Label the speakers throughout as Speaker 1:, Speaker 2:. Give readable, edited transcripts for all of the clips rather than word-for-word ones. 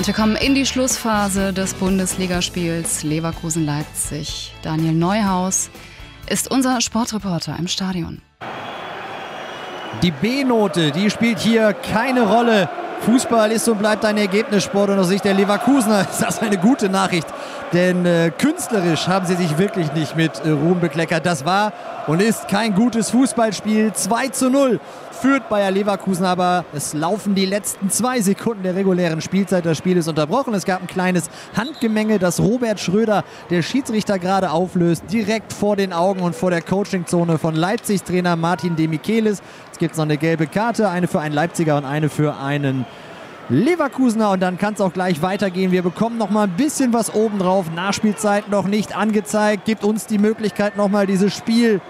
Speaker 1: Und wir kommen in die Schlussphase des Bundesligaspiels Leverkusen-Leipzig. Daniel Neuhaus ist unser Sportreporter im Stadion.
Speaker 2: Die B-Note, die spielt hier keine Rolle. Fußball ist und bleibt ein Ergebnissport und aus Sicht der Leverkusener ist das eine gute Nachricht. Denn künstlerisch haben sie sich wirklich nicht mit Ruhm bekleckert. Das war und ist kein gutes Fußballspiel. 2:0 führt Bayer Leverkusen, aber es laufen die letzten 2 Sekunden der regulären Spielzeit. Das Spiel ist unterbrochen. Es gab ein kleines Handgemenge, das Robert Schröder, der Schiedsrichter, gerade auflöst, direkt vor den Augen und vor der Coachingzone von Leipzigs Trainer Martin Demichelis. Es gibt noch eine gelbe Karte, eine für einen Leipziger und eine für einen Leverkusener, und dann kann es auch gleich weitergehen. Wir bekommen noch mal ein bisschen was obendrauf. Nachspielzeit noch nicht angezeigt. Gibt uns die Möglichkeit, noch mal dieses Spiel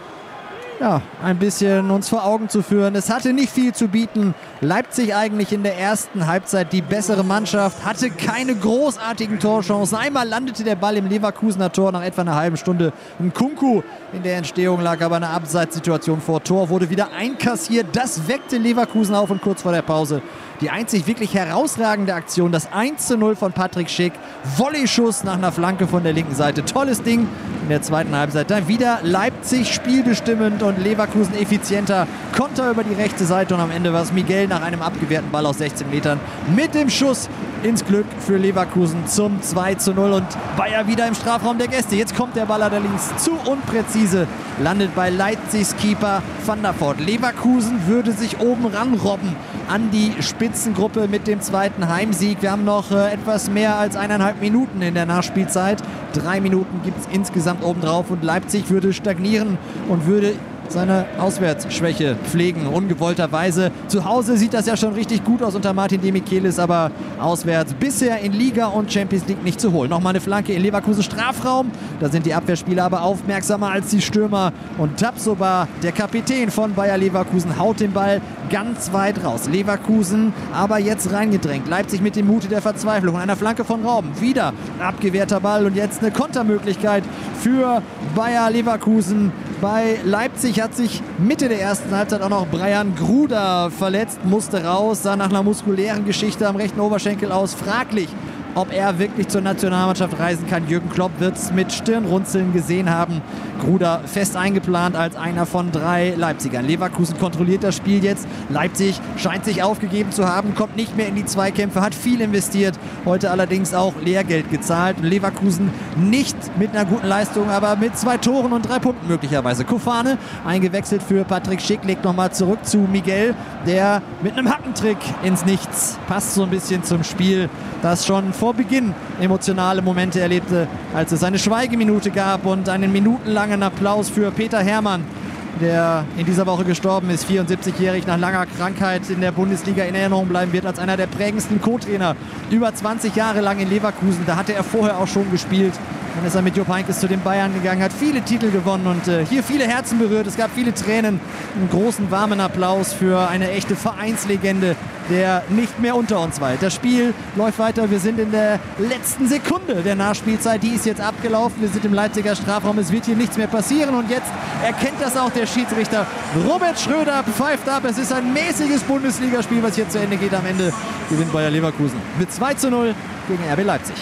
Speaker 2: ein bisschen uns vor Augen zu führen. Es hatte nicht viel zu bieten. Leipzig eigentlich in der ersten Halbzeit die bessere Mannschaft, hatte keine großartigen Torchancen. Einmal landete der Ball im Leverkusener Tor nach etwa einer halben Stunde. Nkunku in der Entstehung lag aber eine Abseitssituation vor Tor, wurde wieder einkassiert. Das weckte Leverkusen auf, und kurz vor der Pause die einzig wirklich herausragende Aktion, das 1:0 von Patrick Schick. Volleyschuss nach einer Flanke von der linken Seite. Tolles Ding in der zweiten Halbzeit. Dann wieder Leipzig spielbestimmend und Leverkusen effizienter. Konter über die rechte Seite, und am Ende war es Miguel nach einem abgewehrten Ball aus 16 Metern mit dem Schuss ins Glück für Leverkusen zum 2:0, und Bayer wieder im Strafraum der Gäste. Jetzt kommt der Ball allerdings zu unpräzise, landet bei Leipzigs Keeper Van der Voort. Leverkusen würde sich oben ranrobben an die Spitzengruppe mit dem zweiten Heimsieg. Wir haben noch etwas mehr als 1,5 Minuten in der Nachspielzeit. 3 Minuten gibt es insgesamt obendrauf, und Leipzig würde stagnieren und würde seine Auswärtsschwäche pflegen, ungewollterweise. Zu Hause sieht das ja schon richtig gut aus unter Martin Demichelis, aber auswärts bisher in Liga und Champions League nicht zu holen. Nochmal eine Flanke in Leverkusen Strafraum. Da sind die Abwehrspieler aber aufmerksamer als die Stürmer, und Tapsoba, der Kapitän von Bayer Leverkusen, haut den Ball ganz weit raus. Leverkusen aber jetzt reingedrängt. Leipzig mit dem Mute der Verzweiflung. Einer Flanke von Rauben. Wieder abgewehrter Ball, und jetzt eine Kontermöglichkeit für Bayer Leverkusen. Bei Leipzig hat sich Mitte der ersten Halbzeit auch noch Brian Gruda verletzt, musste raus, sah nach einer muskulären Geschichte am rechten Oberschenkel aus. Fraglich, ob er wirklich zur Nationalmannschaft reisen kann. Jürgen Klopp wird es mit Stirnrunzeln gesehen haben. Gruda fest eingeplant als einer von 3 Leipzigern. Leverkusen kontrolliert das Spiel jetzt. Leipzig scheint sich aufgegeben zu haben, kommt nicht mehr in die Zweikämpfe, hat viel investiert, heute allerdings auch Lehrgeld gezahlt. Leverkusen nicht mit einer guten Leistung, aber mit 2 Toren und 3 Punkten möglicherweise. Kofane eingewechselt für Patrick Schick, legt nochmal zurück zu Miguel, der mit einem Hackentrick ins Nichts passt, so ein bisschen zum Spiel, das schon vor Beginn emotionale Momente erlebte, als es eine Schweigeminute gab und einen minutenlangen Applaus für Peter Hermann, der in dieser Woche gestorben ist, 74-jährig, nach langer Krankheit in der Bundesliga in Erinnerung bleiben wird als einer der prägendsten Co-Trainer. Über 20 Jahre lang in Leverkusen, da hatte er vorher auch schon gespielt. Dann ist er mit Jupp Heynckes zu den Bayern gegangen, hat viele Titel gewonnen und hier viele Herzen berührt. Es gab viele Tränen, einen großen, warmen Applaus für eine echte Vereinslegende, der nicht mehr unter uns weilt. Das Spiel läuft weiter. Wir sind in der letzten Sekunde der Nachspielzeit. Die ist jetzt abgelaufen. Wir sind im Leipziger Strafraum. Es wird hier nichts mehr passieren. Und jetzt erkennt das auch der Schiedsrichter. Robert Schröder pfeift ab. Es ist ein mäßiges Bundesligaspiel, was hier zu Ende geht. Am Ende gewinnt Bayer Leverkusen mit 2:0 gegen RB Leipzig.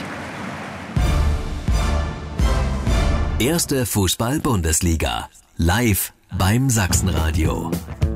Speaker 3: Erste Fußball-Bundesliga. Live beim Sachsenradio.